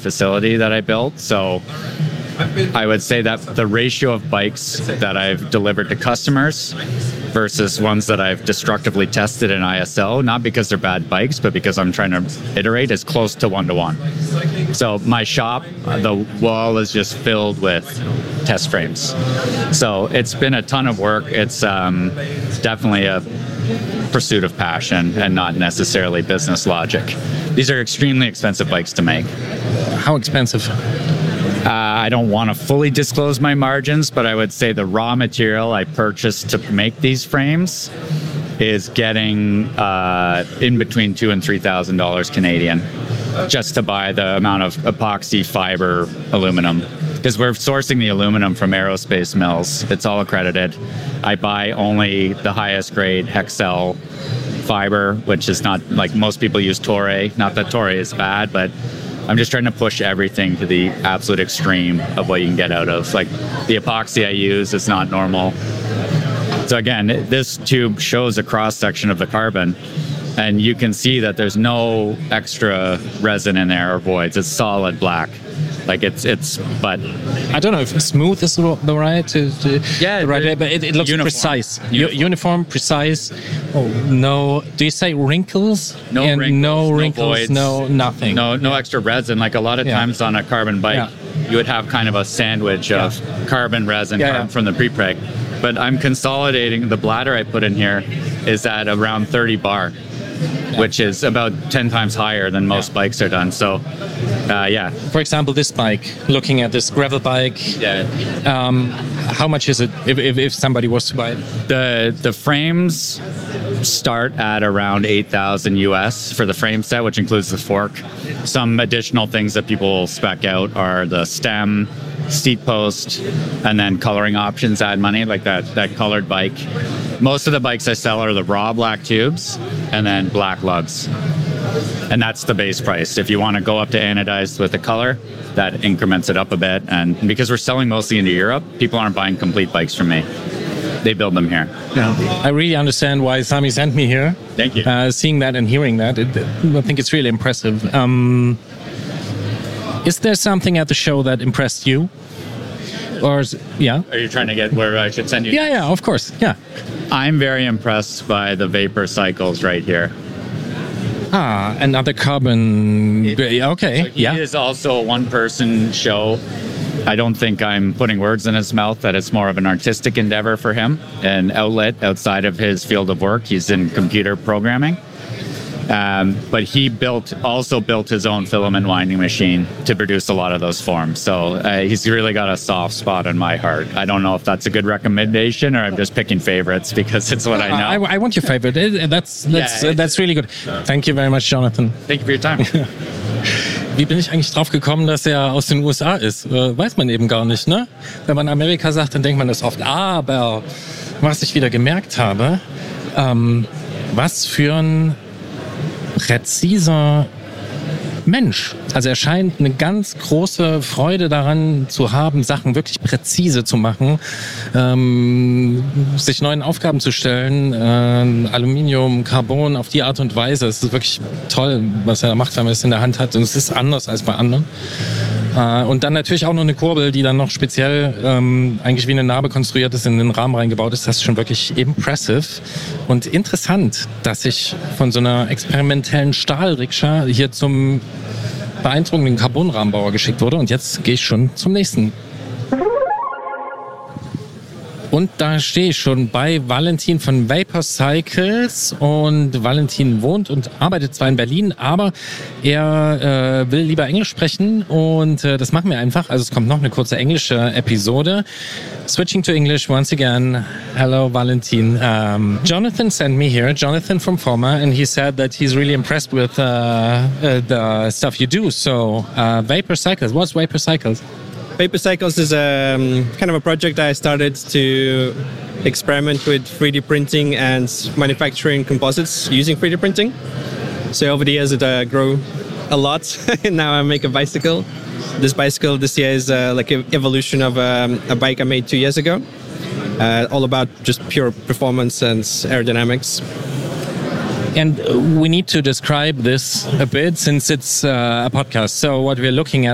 facility that I built. So I would say that the ratio of bikes that I've delivered to customers versus ones that I've destructively tested in ISO, not because they're bad bikes, but because I'm trying to iterate, is close to 1-to-1. So my shop, the wall is just filled with test frames. So it's been a ton of work. It's definitely a pursuit of passion and not necessarily business logic. These are extremely expensive bikes to make. How expensive? I don't want to fully disclose my margins, but I would say the raw material I purchased to make these frames is getting in between $2,000 and $3,000 Canadian, just to buy the amount of epoxy fiber aluminum. Because we're sourcing the aluminum from aerospace mills. It's all accredited. I buy only the highest grade Hexcel fiber, which is not like most people use Toray. Not that Toray is bad, but I'm just trying to push everything to the absolute extreme of what you can get out of. Like the epoxy I use is not normal. So again, this tube shows a cross section of the carbon, and you can see that there's no extra resin in there or voids. It's solid black. Like it's, but I don't know if smooth is the right the right way, but it looks uniform. Precise, uniform, precise. Oh, no, do you say wrinkles? No wrinkles, no wrinkles, voids, no nothing. No extra resin. Like a lot of times on a carbon bike, you would have kind of a sandwich of carbon resin from the pre-preg. But I'm consolidating. The bladder I put in here is at around 30 bar. Which is about 10 times higher than most bikes are done. So, For example, this bike, looking at this gravel bike, how much is it if somebody was to buy it? The frames start at around $8,000 US for the frame set, which includes the fork. Some additional things that people spec out are the stem, seat post, and then coloring options add money, like that colored bike. Most of the bikes I sell are the raw black tubes and then black lugs. And that's the base price. If you want to go up to anodized with the color, that increments it up a bit. And because we're selling mostly into Europe, people aren't buying complete bikes from me. They build them here. I really understand why Sami sent me here. Thank you. Seeing that and hearing that, I think it's really impressive. Is there something at the show that impressed you? Or Are you trying to get where I should send you? Yeah, of course. Yeah. I'm very impressed by the Vapor Cycles right here. Another carbon. Okay. So he is also a one-person show. I don't think I'm putting words in his mouth that it's more of an artistic endeavor for him, an outlet outside of his field of work. He's in computer programming. But he also built his own filament winding machine to produce a lot of those forms. So he's really got a soft spot in my heart. I don't know if that's a good recommendation or I'm just picking favorites because it's what I know. I want your favorite. That's really good. Thank you very much, Jonathan. Thank you for your time. Wie bin ich eigentlich drauf gekommen, dass er aus den USA ist? Weiß man eben gar nicht, ne? Wenn man Amerika sagt, dann denkt man das oft. Aber was ich wieder gemerkt habe, was für ein präziser Mensch. Also er scheint eine ganz große Freude daran zu haben, Sachen wirklich präzise zu machen, sich neuen Aufgaben zu stellen, Aluminium, Carbon auf die Art und Weise. Es ist wirklich toll, was er da macht, wenn man es in der Hand hat. Und es ist anders als bei anderen. Und dann natürlich auch noch eine Kurbel, die dann noch speziell eigentlich wie eine Narbe konstruiert ist, in den Rahmen reingebaut ist. Das ist schon wirklich impressive und interessant, dass ich von so einer experimentellen Stahlrikscha hier zum beeindruckenden Carbonrahmenbauer geschickt wurde. Und jetzt gehe ich schon zum nächsten. Und da stehe ich schon bei Valentin von Vapor Cycles. Und Valentin wohnt und arbeitet zwar in Berlin, aber er will lieber Englisch sprechen. Und das machen wir einfach. Also es kommt noch eine kurze englische Episode. Switching to English once again. Hello, Valentin. Jonathan sent me here, Jonathan from Forma, and he said that he's really impressed with the stuff you do. So, Vapor Cycles, what's Vapor Cycles? Vapor Cycles is kind of a project I started to experiment with 3D printing and manufacturing composites using 3D printing. So over the years it grew a lot, and now I make a bicycle. This bicycle this year is like an evolution of a bike I made 2 years ago. All about just pure performance and aerodynamics. And we need to describe this a bit since it's a podcast. So what we're looking at